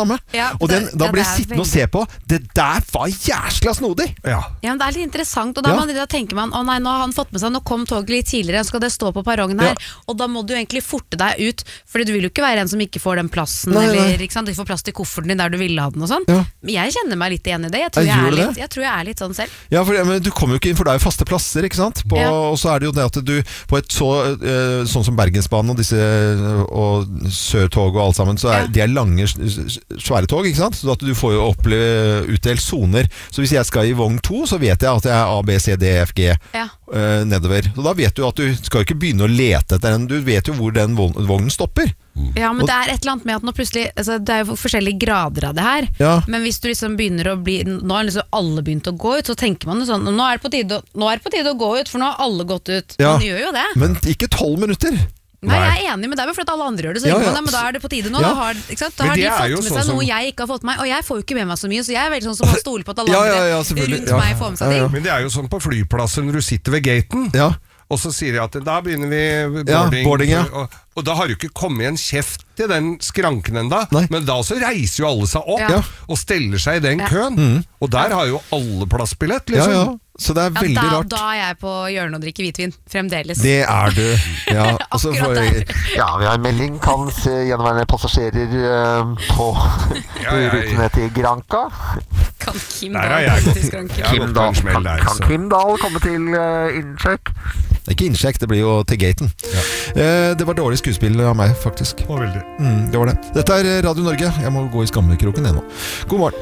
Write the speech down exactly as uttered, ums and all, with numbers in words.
samme. Ja, og den, det, da ja, ble jeg sittende veldig... og se på. Det der var jæskla snodig. Ja. ja, men det er litt interessant, og da, Ja. man, da tenker man, å nei, nå har han fått med seg, nå kom toget litt tidligere, skal det stå på perrongen her, Ja. og da må du egentlig forte deg ut, fordi du vil jo ikke være en som ikke får den plassen, Nei, nei. eller ikke sant, du får plass til kofferten din der du ville ha den og sånn. Ja. Men jeg kjenner meg litt igjen i det, jeg tror Ja, jeg, gjør er du litt, det? jeg tror jeg er litt sånn selv. Ja, for, men du kommer jo ikke inn, for det er jo faste plasser, ikke sant? På, Ja. Og så er det jo det at du, på et så, eh, sånn som Bergensbanen og disse, og Sørtog og alt sammen, så er Ja. de er lange, svære tog, ikke sant? Så at du får jo oppleve utdelt soner. Så hvis jeg skal i vogn to, så vet jeg at jeg er A, B, C, D, F, G Ja. eh, nedover. Så da vet du at du skal jo ikke begynne å lete etter den, du vet jo hvor den vogn- vognen stopper. Ja, men det er et eller annet med at nå plutselig altså, det er jo forskjellige grader av det her. Ja. Men hvis du liksom begynner å bli nå har liksom alle begynt å gå ut, så tenker man jo sånn nå er det på tide å, nå er det på tide å gå ut, for nå har alle gått ut. Ja. Man gjør jo det. Men ikke tolv minutter. Nei, jeg er enig, men det er jo fordi alle andre gjør det, så Ja, tenker ja. man, ja, men da er det på tide nå. Ja. Da har, ikke sant? Da Men har det de er fått jo med sånn seg som- noe jeg ikke har fått med meg, og jeg får jo ikke med meg så mye, så jeg er veldig sånn som bare stoler på at alle Ja, andre ja, ja, selvfølgelig. rundt Ja. meg får med seg Ja, ja. ting. Men det er jo sånn på flyplasser når du sitter ved gaten, Ja. og så sier de at da begynner vi Ja, boarding. boarding, ja. og, og da har jo ikke kommet en kjeft til den skranken enda, Nei. men da så reiser jo alle seg opp Ja. og steller seg i den Ja. køen. Og der har jo alle plassbillett, Ja, liksom. ja. Så det er Ja, veldig da, rart. da er jeg på hjørnet og drikker hvitvin, fremdeles. Det er du. Ja, og så Akkurat får jeg, der. Ja, vi har en melding. Kan se gjenværende passasjerer eh, på Ja, ja, ja. rutene til Granca. Kan Kim Der da har jeg gå gått. til skranken? Jeg har gått på en smell kan, der, kan så. Kim Dahl komme til uh, innsjekk? Det er ikke innsjekk, det blir jo til gaten. Eh, det var dårlig skuespill av meg, faktisk. Å, veldig. Mm, det var det. Dette er Radio Norge. Jeg må gå i skammekroken ennå. God morgen.